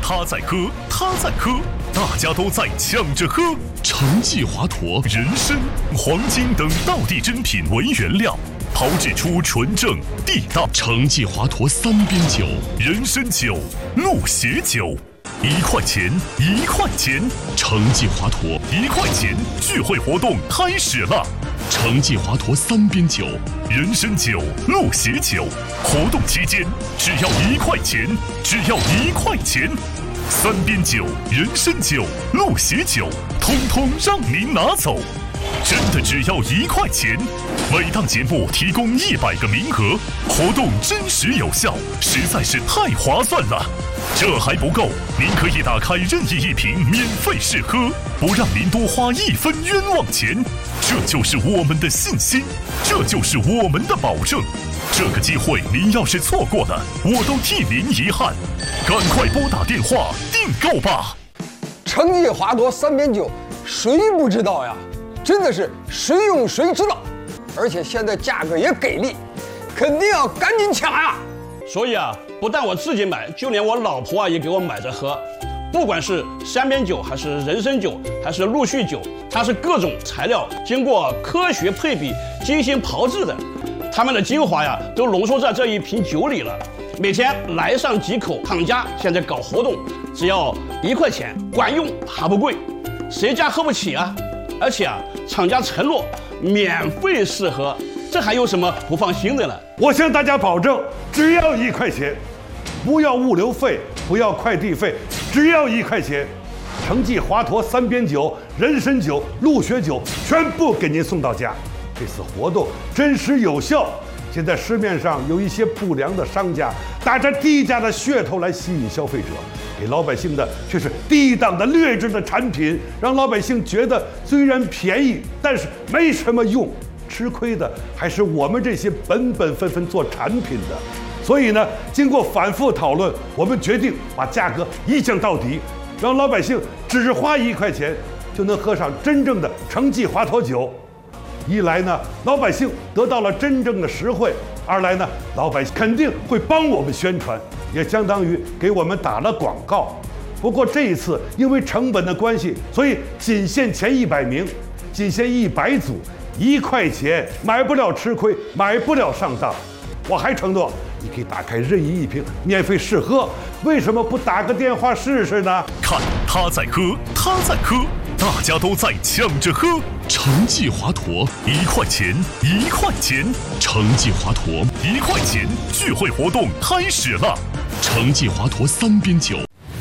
他在喝，他在喝，大家都在抢着喝。橙记华佗、人参、黄金等道地珍品为原料，炮制出纯正地道橙记华佗3边酒、人参酒、鹿血酒。1块钱，1块钱，橙记华佗1块钱聚会活动开始了。橙记华佗3边酒、人参酒、鹿血酒，活动期间只要1块钱，只要1块钱。3边酒、人参酒、鹿血酒，通通让您拿走，真的只要1块钱。每档节目提供100个名额，活动真实有效，实在是太划算了。这还不够，您可以打开任意一瓶免费试喝，不让您多花1分冤枉钱。这就是我们的信心，这就是我们的保证。这个机会您要是错过了，我都替您遗憾。赶快拨打电话订购吧。 橙记华佗3边酒，谁不知道呀？真的是谁用谁知道，而且现在价格也给力，肯定要赶紧抢呀！ 所以啊，不但我自己买，就连我老婆啊也给我买着喝。不管是3边酒，还是人参酒，还是陆续酒，它是各种材料经过科学配比、精心炮制的，它们的精华呀都浓缩在这一瓶酒里了。每天来上几口，厂家现在搞活动，只要1块钱，管用还不贵，谁家喝不起啊？而且啊，厂家承诺免费试喝，这还有什么不放心的呢？ 我向大家保证，只要1块钱，不要物流费，不要快递费，只要1块钱，橙记华佗3边酒、人参酒、鹿血酒全部给您送到家。这次活动真实有效。现在市面上有一些不良的商家打着低价的噱头来吸引消费者，给老百姓的却是低档的劣质的产品，让老百姓觉得虽然便宜，但是没什么用。吃亏的还是我们这些本分做产品的。所以呢，经过反复讨论，我们决定把价格一降到底，让老百姓只花1块钱就能喝上真正的橙记华佗酒。一来呢，老百姓得到了真正的实惠；二来呢，老百姓肯定会帮我们宣传，也相当于给我们打了广告。不过这一次因为成本的关系，所以仅限前100名，仅限100组，1块钱买不了吃亏，买不了上当。我还承诺，你可以打开任意一瓶免费试喝，为什么不打个电话试试呢？ 看他在喝，他在喝，大家都在抢着喝。橙记华佗1块钱，1块钱，橙记华佗1块钱聚会活动开始了。橙记华佗3边酒、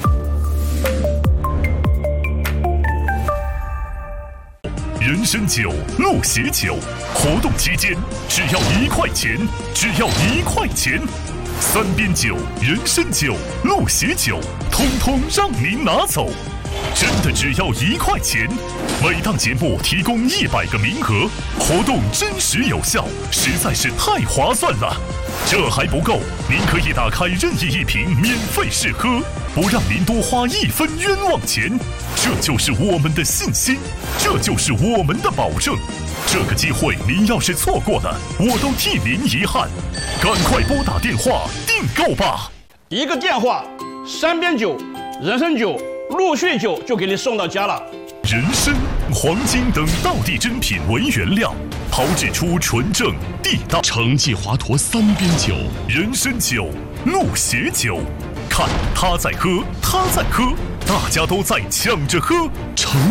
人参酒、鹿血酒，活动期间只要1块钱，只要1块钱。3边酒、人参酒、鹿血酒，通通让您拿走，真的只要1块钱。每档节目提供100个名额，活动真实有效，实在是太划算了。这还不够，您可以打开任意一瓶免费试喝，不让您多花1分冤枉钱。这就是我们的信心，这就是我们的保证。这个机会您要是错过了，我都替您遗憾。赶快拨打电话订购吧。 一个电话，3边酒、人参酒、鹿血酒就给你送到家了。 人参、黄金等道地珍品为原料，炮制出纯正地道橙记华佗3边酒、人参酒、鹿血酒。看他在喝，他在喝，大家都在抢着喝。橙